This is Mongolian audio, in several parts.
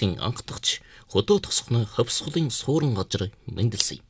улсын анх дахь хөдөө тосгоны ховсголын суурин газар мэндэлсэн.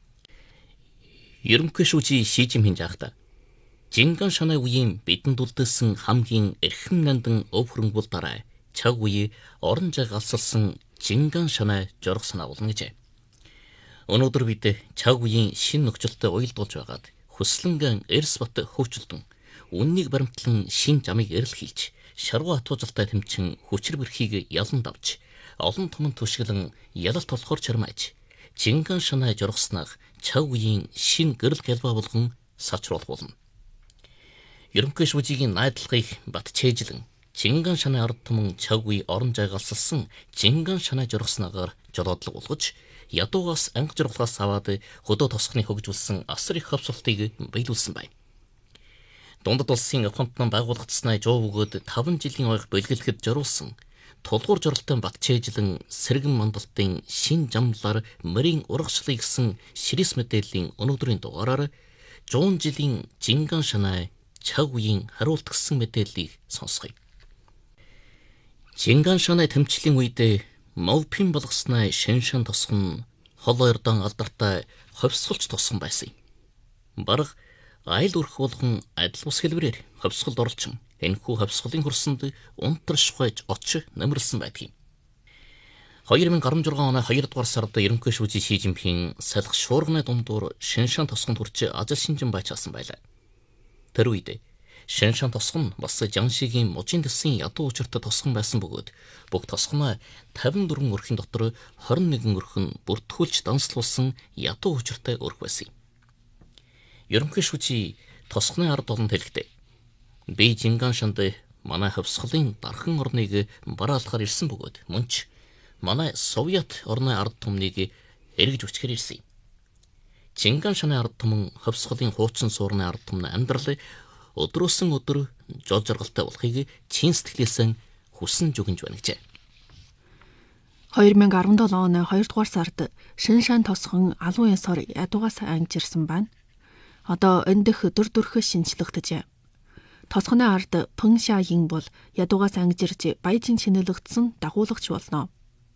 Ерөнхий шүүжи Шижинпин жаахта Жинган шанай үеийн бидэнд үлдээсэн хамгийн эрхэм нандин өв хөрөнгөл дараа чаг үе орон зай галсалсан Жинган шанай жорох санаа болно гэжээ. Өнөөдөр бид чаг үеийн шин нөхцөлтэй уялдуулж байгаад хүслэнгэн эрс бат хөвчлөлтөн үннийг баримтлан шин замыг эрэл хийлж шаргуу атуужалтай тэмчин хүчир бэрхийг ялан давж олон томон түшгэлэн ялалт болохоор чармааж Жинган шанай жоргоснах чаг үеийн шин гэрэл гэлбаа болгон сачруулах болно. Ерөнхий шүүжигийн найдлагыг бат чэйжлэн Жинган шанай ард түмэн чаг үе орон зай галсалсан Жинган шанай жоргоснаагаар жолоодлого болгож ядуугаас анги жургалаас аваад хөдөө тосгоны хөгжүүлсэн асар их хавцуултыг биелүүлсэн байна. Дундад улсын ухамтан байгуулагдсанаа жоо бөгөөд 5 жилийн ойг бэлгэлэхэд зориулсан тулгуур жоролтой бат чэйжлэн сэргэн мандалтын шин замлаар мөрийн урагшлыг гисэн ширээс мэдээллийн өнөөдрийн дугаараар 100 жилийн Жинган шанай чаг үеийн хариулт гисэн мэдээллийг сонсгоё. Жинган шанай тэмцлийн үед Мовпин болгосноо шиншин тосгон хол ордон алдартай ховсголч тосгон байсан юм. Бараг айл өрх болгон адил бус хэлбэрээр ховсголд оролцсон энэхүү ховсголын хөрсөнд унтрашгүйж оч намирлсан байдаг юм. 2016 оны 2 дугаар сард ерөнхий шүүжи Шижинпин салхи шуурганы дундуур шиншин тосгонд хүрч ажил шинжин байж асан байлаа. Тэр үед шиншин тосгон бас Жаншигийн мужийн төсийн ядуу учиртай тосгон байсан бөгөөд бүх тосгоноо 54 өрхийн дотор 21 өрхөн бүртгүүлж данслуулсан ядуу учиртай өрх байсан юм. Ерөнхий шүүжи тосгоны ард олон хэлэхдээ би Жинган шанд манай хөвсгөлын дархан орныг бараалахаар ирсэн бөгөөд мөн ч манай Совет орны ард түмнийг эргэж өчгөр ирсэн юм. Жинган шанай ард түмэн хөвсгөлын хуучин суурны ард түмний амьдрал өдрөөсөн өдөр жол жаргалтай болохыг чин сэтгэлээсээ хүсэн жүгэнж байна гэжээ. 2017 оны 2 дугаар сард Шиншан тосгон алуун ясоор ядуугаас ангижирсан байна. Одоо эндх дүр шинжлэгдэжээ. Тосгоны ард Пэнша Ин бол ядуугаас ангижирж баяжин чинэлэгдсэн дагуулагч болно.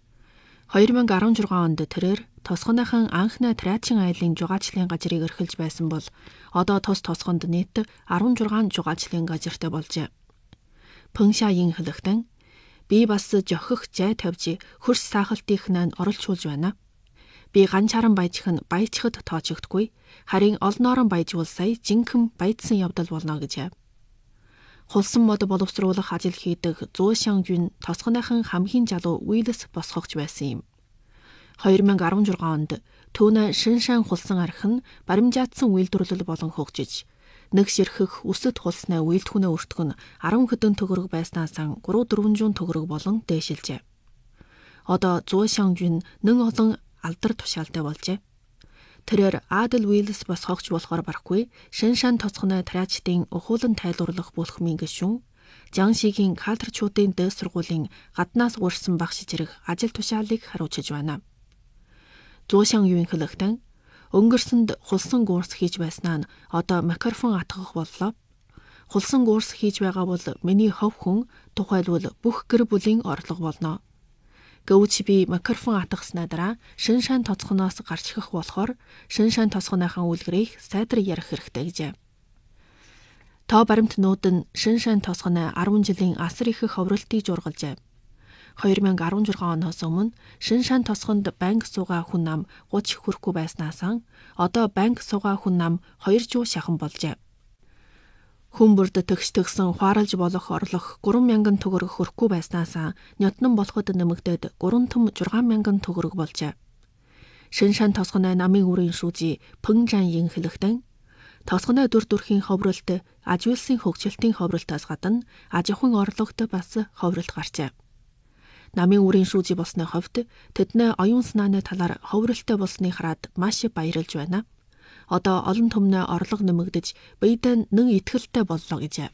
2016 онд тэрээр тосгоныхан анхны Траачин айлын жугаачлалын газрыг эрхэлж байсан бол одоо тосгонд нийт 16 жугаачлалын газартай болжээ. Пэнша Ин хэлэхдээ би бас жохих жай тавьж хөрс саахалтынх нь оролцуулж байна. Би ганчааран баяжих нь баяжихад тоочогдгүй, харин олноорон баяжвал сая жинхэнэ баяжсан явдал болно гэжээ. Хулсан мод боловсруулах ажил хийдэг Зуо Шанжүн тосгоныхан хамгийн залуу Уилс босгогч байсан юм. 2016 онд түүний Шиншан хулсан арх нь баримжаатсан үйлдвэрлэл болон хөгжиж, нэг ширхэх үсэд хулснаа үйлдвэхнээ өртгөн 10 хэдэн төгрөг байснаас 300-400 төгрөг болон дээшилжээ. Одоо Зуо Шанжүн нэн олон алдар тушаалтай болжээ. Тэрээр Адел Уилс босгогч болохоор барахгүй Шиншан тосгоны Траачдын ухуулан тайлбарлах бүлхмийн гишүүн Жаншигийн кадрчуудын дээд сургуулийн гаднаас уурсан багш зэрэг ажил тушаалыг харуулж байна. Зуо Шанжүн хэлэхдээ өнгөрсөнд хулсан гуурс хийж байснаа нь одоо микрофон атгах боллоо. Хулсан гуурс хийж байгаа бол миний хов хүн тухайлбал бүх гэр бүлийн орлого болно. Гэвч би микрофон атгаснаа дараа Шиншан тосгоноос гарч ирэх болохоор Шиншан тосгоныхан үлгэрийг сайдар ярих хэрэгтэй гэжээ. Тоо баримтнууд нь Шиншан тосгоны 10 жилийн асар их ховролтыг жургалжээ. 2016 оноос өмнө Шиншан тосгонд банк суугаа хүн нам 30 хүрэхгүй байснаас одоо банк суугаа хүн нам 200 шахан болжээ. Хүмүүрд төгсгсөн хуаралж болох орлого 3,000 төгрөг хүрэхгүй байснаас нятнан болоход нэмэгдээд 3 том 6,000 төгрөг болжээ. Шиншан тосгоны намын үрийн шүүжи Пэнжан Ин хэлэхдээ тосгоны дүрхийн ховролт аж үйлсийн хөгжилтийн ховролтоос гадна аж ахуйн орлогот бас ховролт гарчээ. Намын үрийн шүүжи болсны хувьд тэдний оюун санааны талаар ховролттой болсны хараад маш баярлж байна. Одоо олон түмний орлого нэмэгдэж биедээ нэн итгэлтэй боллоо гэжээ.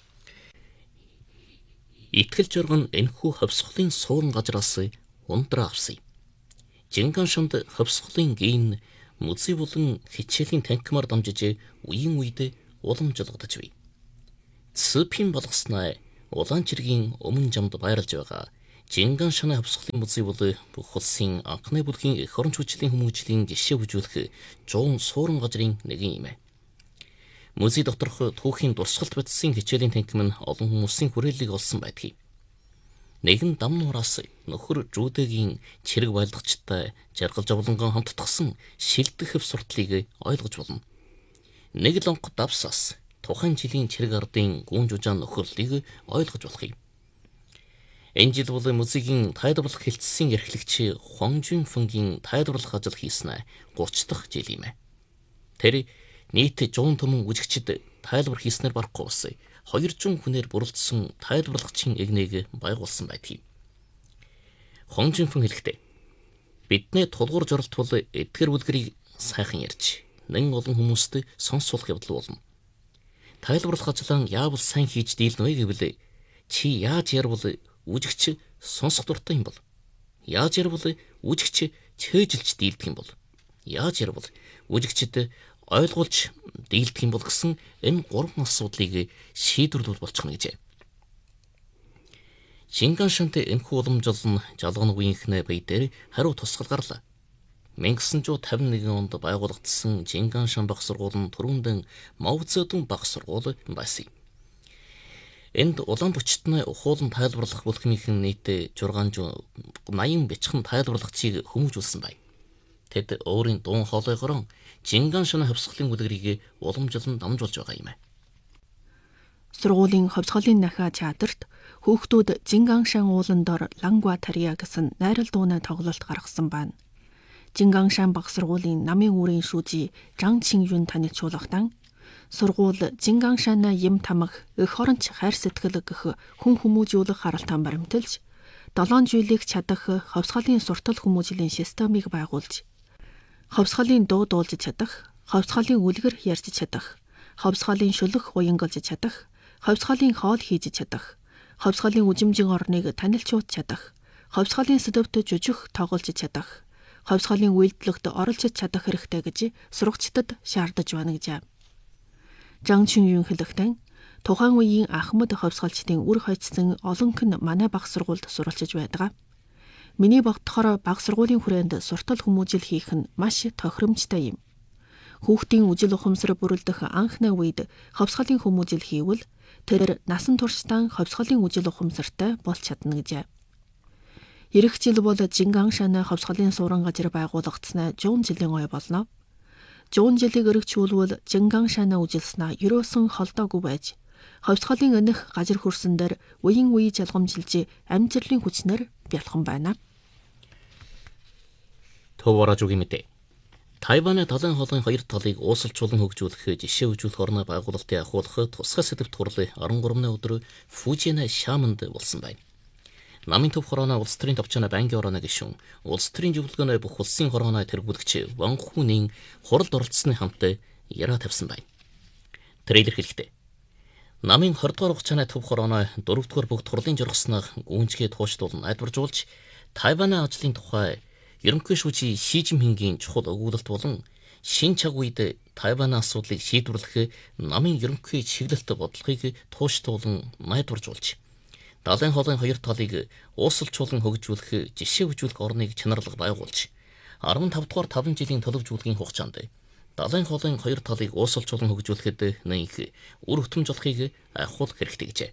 Итгэл журган энэхүү ховсголын суурин газраас ундраа авсан юм. Жинган шанд ховсголын гин мөзий болон хичээлийн танкмаар дамжиж үеийн үед уламжлагдаж бай. Цэпин болгосноо улаан чиргийн өмнө жамд байрлаж байгаа Жинган шанаа хавсгалын музей бол бүх улсын анхны бүлгийн эх орон хүчлийн хүмүүжлийн жишээ хүжүүлэх жуун суурин газрын нэгэн юм. Музей доторх түүхийн дурсгалт батсан хичээлийн танхим нь олон хүмүүсийн хүрээллийг олсон байдгийг. Нэгэн дам нуураас нөхөр жүүдэгийн чирэг байлгачтай жаргал жавланган хамтдагсан шилдэх хэв суртлыг ойлгож болно. Нэг л онх давсаас тухайн жилийн чирэг ардын гүн жужаан нөхөрлөлийг ойлгож болох юм. Энэ жил бол музейгийн тайлбарлах хэлтсийн эрхлэгч Хуан Жунфэнгийн тайлбарлах ажил хийсэн 30 дахь жил юм. Тэр нийт 100 түмэн үзэгчид тайлбар хийснээр барахгүй болсон 200 хүнээр бүрэлдсэн тайлбарлагчийн эгнийг байгуулсан байдгийг. Хуан Жунфэн хэлэхдээ бидний тулгуур жоролт бол эдгэр бүлгэрийг сайхан ярьж нэн олон хүмүүст сонсуулах явдал болно. Тайлбарлах ажлаа яавал сайн хийж дийлнэ вэ гэвэл чи яаж ярвал үзэгч сонсох дуртай юм бол? Яаж ярвал үзэгч чэйжилж дийлдэг юм бол? Яаж ярвал үзэгчд ойлгуулж дийлдэг юм бол гэсэн энэ гурван асуудлыг шийдвэрлүүл болчихно гэжээ. Жинган шантай энэхүү уламжлал нь жалган үеийнхнээ бие дээр хариу тусгал гарлаа. 1951 онд байгуулагдсан Жинган шан бага сургууль нь түрүүндэн Мао Цзэдун бага сургууль байсан. Энд улаан бочтны ухуулан тайлбарлах бүлгнийхэн нийт 680 бичгэн тайлбарлагчийг хүмүүжүүлсэн байна. Тэд өөрийн дуун хоолойгоор Жинган шанаа хавсгалын бүлгэрийг уламжлан дамжуулж байгаа юм. Сургуулийн ховсголын нахаа театрт хүүхдүүд Жинган шан уулан дор Лангва Тарья гэсэн найрал дууны тоглолт гаргасан байна. Жинган шан бага сургуулийн намын үүрийн шүүжи Жан Чинюн танилцуулгахдаа сургууль Жинган шанаа юм тамах эх оронч хайр сэтгэл гэх хүн хүмүүжүүлэх харалтан баримталж 7 жилийг чадах ховсголын суртал хүмүүжлийн системийг байгуулж ховсголын дуу дуулж чадах, ховсголын үлгэр ярьж чадах, ховсголын шүлэг уянгалж чадах, ховсголын хоол хийж чадах, ховсголын үжимжин орныг танилцуулж чадах, ховсголын сэдвт жүжиг тоглож чадах, ховсголын үйлдэлд оролцож чадах хэрэгтэй гэж сурагчдад шаардаж байна гэж. Жан Чинюн хэлэхдээ тухайн үеийн Ахмад ховсголчдын үр хойцсон олонх нь манай бага сургуульд суралцж байдаг. Миний бодохоор бага сургуулийн хүрээнд суртал хүмүүжил хийх нь маш тохиромжтой юм. Хүүхдийн үжил ухамсар бүрэлдэх анхны үед ховсголын хүмүүжил хийвэл тэр насан туршдаа ховсголын үжил ухамсартай болж чадна гэж. Ирэх жил бол Жинган шанаа ховсголын суурин газар байгуулагдсанаа 100 жилийн ой болно. 100 жилийг өргөжүүлвэл Жинган шанаа үжилснаа ерөөсөн холдоогүй байж ховсголын өнөх газар хөрсөн дээр үеийн үе жалгамжилж амжилтын хүчнэр бялхан байна. Төвөрөжүгийн мэдээ. Тайваны талын хоолойн хоёр талыг уусалжуулан хөгжүүлэх жишээ хүжүүлэх орны байгуулалтын ахуулах тусгай сэдвт хурлын 13-ны өдөр Фужина Шаманд болсон байна. Намын төв хорооны улс төрийн товчоны банкны орооны гишүүн, улс төрийн зөвлөгөөний бүх улсын хорооны тэргүүлэгч Ван Хүнийн хуралд оролцсны хамт яриа тавьсан байна. Тэр илэрхийлэхдээ намын 20 дугаар хугацааны төв хорооны 4 дугаар бүгд хурлын жургаснаа гүнжгээ тууштуулан найдваржуулж Тайваны ажлын тухай ерөнхий шүүжийн Ши Жинпингийн чухал өгүүлэлт болон шин цаг үед Тайваны асуудлыг шийдвэрлэх намын ерөнхий чиглэлт бодлогыг тууштуулан найдваржуулж далайн хоолойн хоёр талыг уусалжуулан хөгжүүлэх жишээ хүжүүлэх орныг чанарлаг байгуулж 15 дугаар 5 жилийн төлөвжүүлгийн хугацаанд далайн хоолойн хоёр талыг уусалжуулан хөгжүүлэхэд нэнх үр хөтөмж олохыг ахуулах хэрэгтэй гэжээ.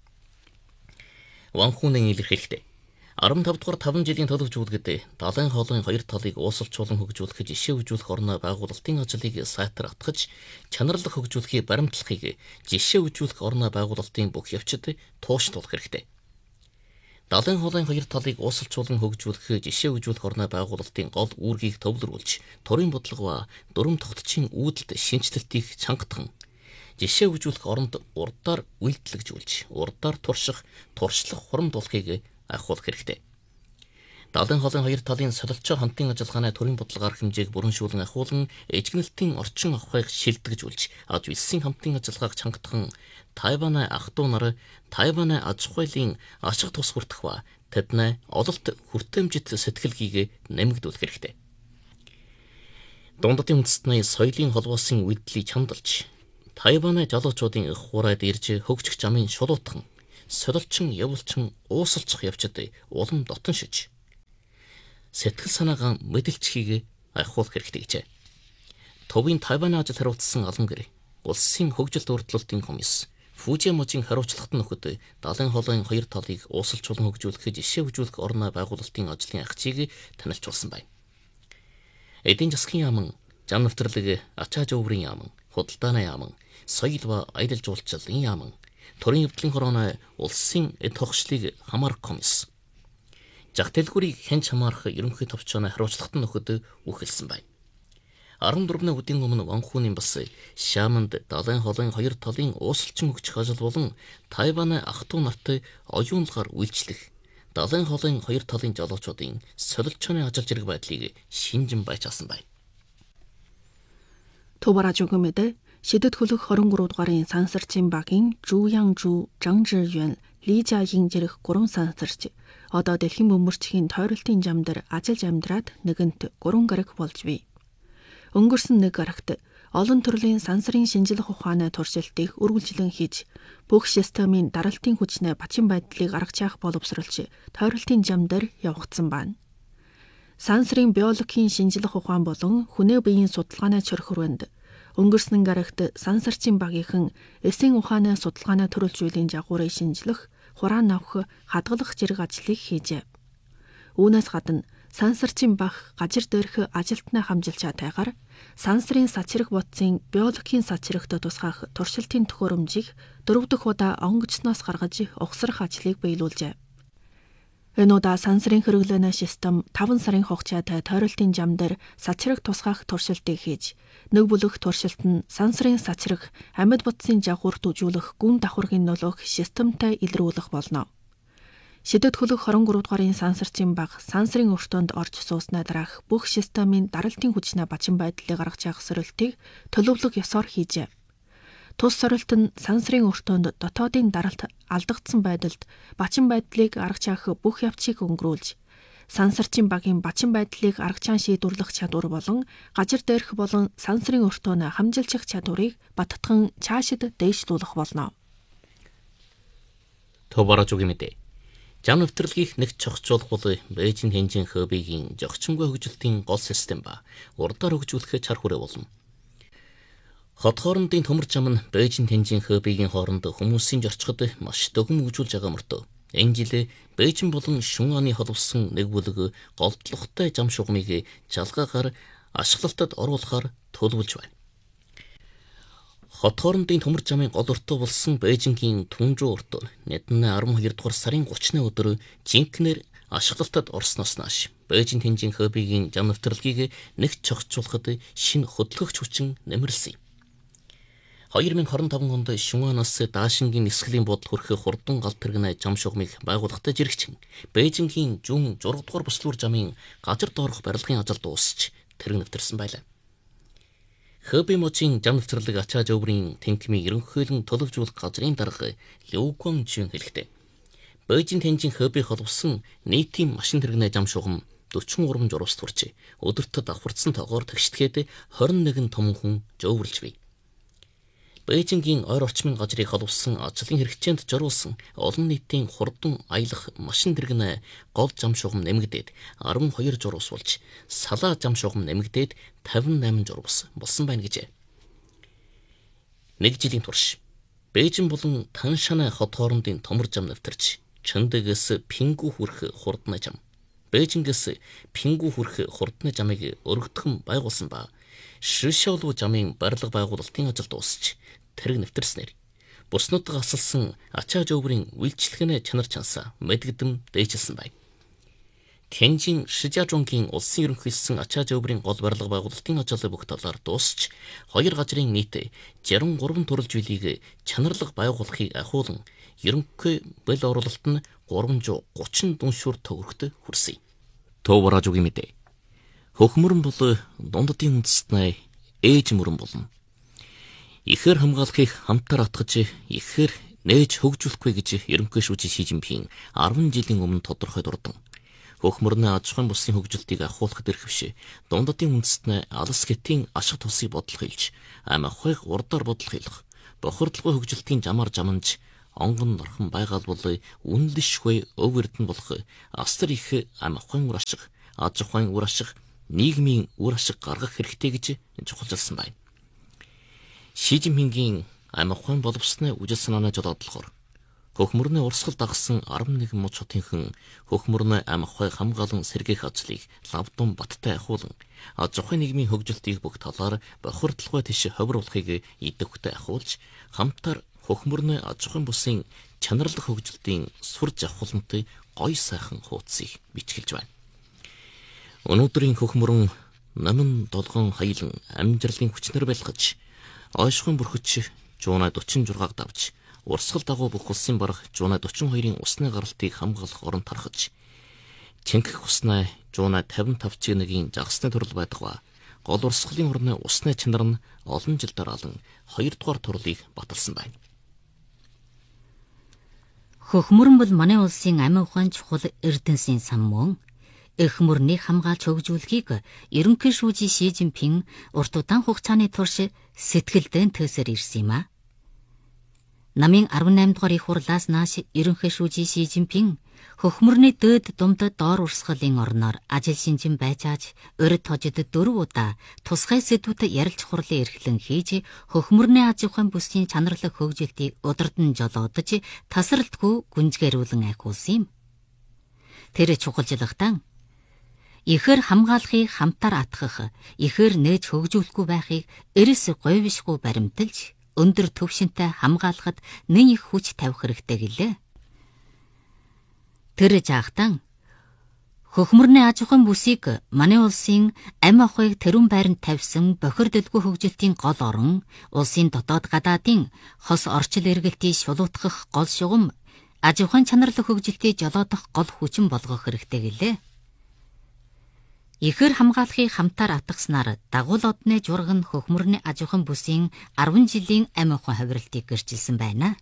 Ван Хүнийн илэрхийлэхдээ 15 дугаар 5 жилийн төлөвжүүлэхэд далайн хоолойн хоёр талыг уусалжуулан хөгжүүлэх жишээ хүжүүлэх орны байгуулалтын ажлыг сайтар атгаж чанарлах хөгжүүлэхийг баримтлахыг жишээ хүжүүлэх орны байгуулалтын бүх явцад тууштуулах хэрэгтэй. Далайн хоолойн хоёр талыг уусалжуулан хөгжүүлэх жишээ хүжүүлэх орны байгуулалтын гол үүргийг төвлөрүүлж турийн бодлого ба дүрм тогтцын үүдэлд шинжилтийг чангатхан жишээ хүжүүлэх оронд урдаар үйлдэлжүүлж урдаар турших туршлах хурамд болохыг ахуулах хэрэгтэй. Далайн хоолойн хоёр талын солилцоо хамтын ажиллагааны төрийн бодлогоор хэмжээг бүрэншүүлэн ахуулан эжгэнэлтийн орчин авахыг шилдэгжүүлж аж үйлсийн хамтын ажиллагааг чангатхан Тайваны ах トゥ нар Тайваны аж ахуйлын ашиг тус хүртэх ба тэдний ололт хүртээмжит сэтгэлгийг нэмэгдүүлэх хэрэгтэй. Дундадын үндэстний соёлын холбоосын үйлдэлийг чамдалж Тайваны жолоочдын эх хурайд ирж хөгжих замын шулуутхан солилчин явуулчин уусалцах явцад улам дотон шиж сэтгэл санаагаа мэдэлцхийг ахиулах хэрэгтэй гэжээ. Төвийн Тайваны ажил хариуцсан алан гэр улсын хөгжил дурдлалтын комисс Фужиаможийн хариуцлагад нөхөд далайн хоолойн хоёр талыг уусалжуулан хөгжүүлэх жишээ хөгжүүлэх орноо байгуулалтын ажлын агчийг танилцуулсан байна. Эдийн засгийн яамн, зам навтрлаг, ачаа жөврийн яамн, худалдааны яамн, соёл ба аялал жуулчлалын яамн, төрийн хэвлэлийн хорооны улсын эд хогшлыг хамаарах комисс зах дэлгүүрийг хянж хамаарах ерөнхий товчооны хариуцлагад нөхөд үхэлсэн байна. 14 өдрийн өмнө Ванхүүний бас Шаманд далайн хоолойн хоёр талын уусалчин хөгжих ажил болон Тайваны ах トゥ нарт оюунлагаар үйлчлэх далайн хоолойн хоёр талын жолоочдын солилцооны ажил зэрэг байдлыг шинжин байчаасан байна. Төвбараж өгмөд шидэт хөлөх 23 дугаарын сансарчийн багийн Жуянгжу, Жангжиюэн, Лижагийн зэрэг 3 сансарч одоо дэлхийн бөмбөрчхийн тойролтын зам дээр ажиллаж амьдраад нэгэнт 3 гараг болж бий. Өнгөрсөн 1 гарагт олон төрлийн сансрын шинжилх ухааны туршилтыг үргэлжлэн хийж бүх системийн даралтын хүчнээ бачин байдлыг аргачих боловсруулж тойролтын зам дээр явагдсан байна. Сансрын биологийн шинжилх ухаан болон хүнээ биеийн судалгааны чорхөрөнд өнгөрсөн гарагт сансарчийн багийнхан эсийн ухааны судалгааны төрөлжүүллийн жагуурыг шинжлэх, хураан авах, хадгалах зэрэг ажлыг хийжээ. Үүнээс гадна сансарчийн баг гажир дээрх ажилтнаа хамжилж хатайгаар сансрын сачраг бодсын биологийн сачрагт тусгах туршилтын төхөөрөмжийг 4 дахь удаа онгоцноос гаргаж угсрах ажлыг биелүүлжээ. Энэ удаа сансрын хэрэглээний систем 5 сарын хугацаатай тойролтын зам дээр сачраг тусгах туршилтыг хийж, нэг бүлэг туршилт нь сансрын сачраг амьд бодсын жагуурт үжүүлэх гүн давхаргын нөлөөг системтэй илрүүлэх болно. Шидэт хөлөх 23 дугаарын сансарчийн баг сансрын өртөнд орж сууснаа дараах бүх системийн даралтын хүчнээ бачин байдлыг гаргаж сорилтыг төлөвлөх ёсоор хийжээ. Тус сорилт нь сансрын өртөнд дотоодын даралт алдагдсан байдалд бачин байдлыг аргачих бүх явцыг өнгөрүүлж, сансарчийн багийн бачин байдлыг аргачаан шийдвэрлэх чадвар болон гажир дээрх болон сансрын өртөөний хамжилчих чадварыг баттган цаашид дээшлүүлэх болно. Төвбараж өгмөд зам навтрлыг нэг чогцуулах бол Бээжин хэнжин хөөбигийн зохицонгүй хөгжилтийн гол систем ба урдаар хөгжүүлэх чар хүрээ болно. Хот хоорондын төмөр зам нь Бээжин хэнжин хөөбигийн хооронд хүмүүсийн зорчход маш дөгөн хөгжүүлж байгаа мөртөө энэ жил Бээжин болон Шүнгааны холбосон нэг бүлэг голдлоготой зам шугамыг жалгаагаар ашиглалтад оруулахаар төлөвлөж байна. Хот хоорондын төмөр замын гол өртөө болсон Бээжингийн Түнжүү өртөө Нэднэ 12 дугаар сарын 30-ны өдөр жинкнэр ашиглалтад орсноос нааш Бээжин хэнжин хөөбигийн зам навтрлыг нэг чогцуулахад шинэ хөдөлгөгч хүчин нэмэрлсэн. 2025 онд Шүнгаанаас Даашингийн нисгэлийн бодол хүрэх хурдан галт тэрэгнэ зам шугамыг байгуулахдаа жирэгчин Бээжингийн Жүн 6 дугаар бүслүүр замын газар доорх барилгын ажил дуусч тэрэг навтарсан байлаа. Хөөбиможийн зам навтрлаг ачаа жөврийн тэнхимийн ерөнхийлөн төлөвжүүлэх газрын дарга Лүгуан Жин хэлэхдээ Бээжин хэнжин хөөби холбосон нийтийн машин тэрэгнэ зам шугам 43 журвас турч өдөрт давхарцсан тоогоор тэгшдэхэд 21 том хүн жөвөрлж бий. Бээжингийн ойр орчмын газрыг холбосон ажлын хэрэгцээнд зориулсан олон нийтийн хурдан аялах машин тэрэгнэ гол зам шугам нэмэгдээд 12 журвас болж салаа зам шугам нэмэгдээд 58 журвас болсон байна гэжээ. Нэг жилийн турш Бээжин болон Таншаны хот хоорондын төмөр зам навтарч Чөндөгөөс Пингүү хүрэх хурдны зам, Бээжингээс Пингүү хүрэх хурдны замыг өргөдгөн байгуулсан ба Шишоолу замын барилга байгуулалтын ажил дуусч тэрэг нэвтэрснээр бүснүүдийг асалсан ачаа жөврийн үйлчлэгээний чанар чансаа мэдгэдэм дээжилсэн байна. Тэнжин Шижажунгийн улсын ерөнхийлсөн ачаа жөврийн гол барилга байгуулалтын ажил бүх талаар дуусч хоёр газрын нийт 63 төрөл зүйлийг чанарлаг байгуулахыг ахиулан ерөнхий бэл оруулалт нь 330 дүншүүр төгрөгт хүрсэн. Төвбараж өгмөд хөхмөрөн бол дунддын үндэстнээ ээж мөрөн болно. Ихэр хамгаалахыг хамтар атгаж ихээр нээж хөгжүүлэхгүй гэж ерөнхий шүүжин Ши Жинпин 10 жилийн өмнө тодорхой дурдан. Хөхмөрний аж ахуйн бүсийн хөгжилтийг ахиулахад эрхэвш дунддын үндэстнээ алс гэтийн ашиг тусыг бодлого хэлж, ам ахыг урдаар бодлого хэлэх, бохирдлогын хөгжилтийн замаар заманж онгон норхон байгаал бол үнэлшгүй өв эрдэнэ болох асар их ам ахуйн үр ашиг, аж ахуйн үр ашиг, нийгмийн үр ашиг гаргах хэрэгтэй гэж чухалчилсан байна. Ши Жинпингийн ам ахуйн боловсны үжил санааны жолоодлохоор хөхмөрний урсгал дагсан 11 муж хотынхан хөхмөрний ам ахуй хамгаалан сэргээх ажлыг лавдун баттай ахуулан аж ахуйн нийгмийн хөгжилтийг бүх талаар бохирдлогой тийш ховруулахыг идэвхтэй ахуулж хамтаар хөхмөрний аж ахуйн бүсийн чанарлах хөгжилтийн сур жавхлантай гой сайхан хуудсыг бичгэлж байна. Өнөөдрийн хөхмөрөн намын долгон хаялан амжилтын хүчнэр байлгаж ойшхон бүрхэж жуунай 46-г давж урсгал дагуу бүх улсын бараг жуунай 42-ын усны гаралтыг хамгаалах орон тархаж чингэх уснаа жуунай 55-1-ийн жагсны төрөл байдаг ба гол урсгалын орны усны чанар нь олон жил дараалан 2 дугаар турлыг баталсан байна. Хөхмөрөн бол манай улсын амин ухаан чухал эрдэнэсийн сан мөн эх мөрнийг хамгаалж хөгжүүлэхийг ерөнхий шүүжий Ши Жинпин урт удаан хугацааны турш сэтгэлдэн төсөр ирсэн юм а. Намын 18 дугаар их хурлаас нааш ерөнхий шүүжий Ши Жинпин хөхмөрний дээд думдад доор урсгалын орноор ажил шинжин байцааж урд хожид 4 удаа тусгай сэдвүүдэд ярилж хурлын эрхлэн хийж хөхмөрний аж ахуйн бүсийн чанарлах хөгжилтийг удирдан жолоодож тасралтгүй гүнзгээрүүлэн ахиулсан юм. Тэр чухалчлагтан ихэр хамгаалахыг хамтаар атгах, ихэр нээж хөгжүүлэхгүй байхыг эрс говьшгүй баримталж, өндөр төвшөнтэй хамгаалахад нэн их хүч тавих хэрэгтэй гэлээ. Тэр жаахтан хөхмөрний аж ахуйн бүсийг манай улсын ам ахуйг тэрүүн байранд тавьсан бохирдолгүй хөгжилтийн гол орон, улсын дотоод гадаадын хос орчил эргэлтийг шулуутгах гол шугам, аж ахуйн чанарлах хөгжилтийг жолоодох гол хүчин болгох хэрэгтэй гэлээ. Ихэр хамгаалахыг хамтаар атгаснаар дагуул одны жураг нь хөхмөрний аж ахуйн бүсийн 10 жилийн ам ахуйн хувирлтыг гэрчилсэн байна.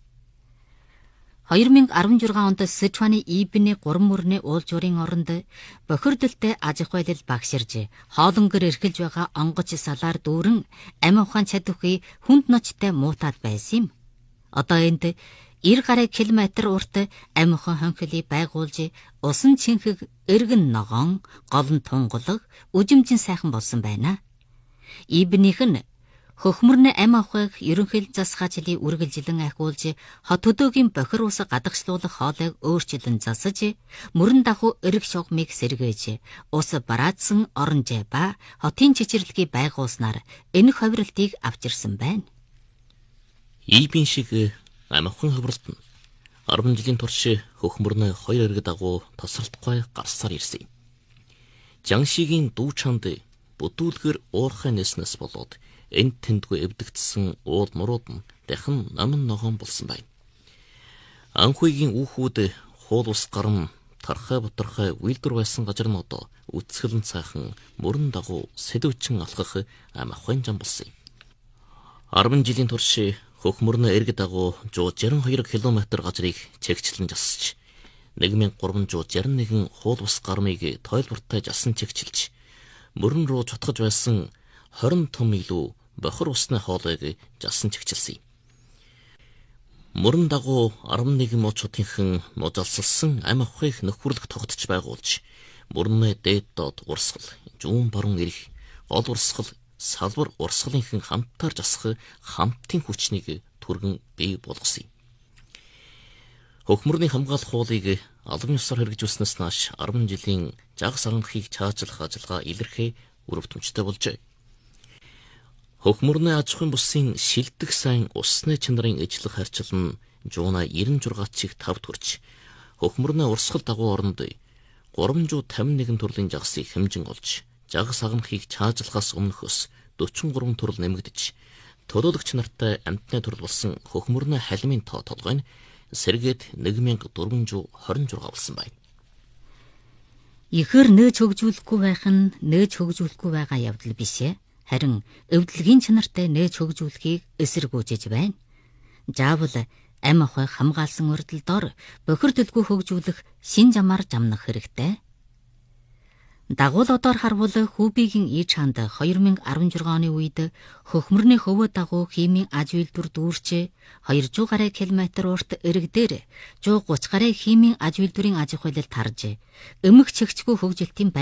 2016 онд Сычуаны Ибний 3 мөрний уул журийн оронд бохирдолтой аж ахуйлал багширж, хоолонгор эрхэлж байгаа онгоц салаар дүүрэн ам ахуйн чадварыг хүнд ночтой муутаад байсан юм. Одоо энд 90 км урт ам ахуйн хонхилыг байгуулж, усан чинхэг эргэн ногоон, гол нь тунгалаг, үжимжин сайхан болсон байна. Ибнийх нь хөхмөрний ам ахуйг ерөнхий засгаачлалыг үргэлжлэн ахиулж, хот хөдөөгийн бохир ус гадагшлуулах хоолойг өөрчлөн засаж, мөрөн даху эрг шугамыг сэргээж, ус бараадсан оронжээ ба хотын чичирлэгийг байгуулснаар энэ хувирлтыг авчирсан байна. Ибн шиг ам ахуйн хувирлт нь 10 жилийн турш хөхмөрний 2 эрэг дагуу тасралтгүй гарсаар ирсэн юм. Жаншигийн дүү чанд бүтүүлгэр уурхай нэснэс болоод энд тэндгүй эвдэгдсэн уул мурууд нь дахин намын ногоон болсон байна. Анхүйгийн үүхүүд хуул ус гарам тархай бутархай үйлдвэр байсан газар нь одоо үцгэлэн цаахан мөрөн дагуу сэдвчин алхах ам ахуйн зам болсон юм. 10 жилийн турш хөхмөрний эрэг дагуу 162 км газрыг чигчлэн засч 1361 хуул ус гармыг тойлбортой жасан чигчилж мөрөн рүү чутгаж байсан 20 том илүү бохир усны хоолойг жасан чигчилсэн юм. Мөрөн дагуу 11 муж хотынхан нужалсалсан ам ахуйг нөхөрлөх тогтож байгуулж мөрний дээд доод урсгал, зүүн баруун эрх, гол урсгал, салбар урсгалынхан хамтаар засах хамтын хүчнийг түргэн бий болгосон юм. Хөхмөрний хамгаалах хуулийг албан ёсоор хэрэгжүүлснээс нааш 10 жилийн жагс аранхыг чаачлах ажиллагаа илэрхий үр дүнжтэй болжээ. Хөхмөрний аж ахуйн бүсийн шилдэг сайн усны чанарын ижлэх харьцал нь жуунай 96-ыг 5 төрж, хөхмөрний урсгал дагуу оронд 351 төрлийн жагсыг хэмжин олж, жагс агамхыг чаачлахаас өмнөхөөс 43 төрөл нэмэгдэж, төлөөлөгч нартай амтны төрөл болсон хөхмөрний халимын тоо толгой нь сэргээд 1426 болсон байна. Ихэр нээж хөгжүүлэхгүй байх нь нээж хөгжүүлэхгүй байгаа явдал биш ээ. Харин эвдлэгийн чанартай нээж хөгжүүлэхийг эсэргүүцэж байна. Заавал ам ахуйг хамгаалсан урьдал дор бохирдолгүй хөгжүүлэх шин замаар жамнах хэрэгтэй. Дагуулуудаар харвал Хүүбигийн ээж хаанд 2016 оны үед хөхмөрний хөвөө дагуу химийн аж үйлдвэр дүүрчээ 200 гаруй километр урт эрэг дээр 130 гаруй химийн аж үйлдвэрийн аж ахуйлал таржээ. Өмөх чигчгүй хөгжилтийн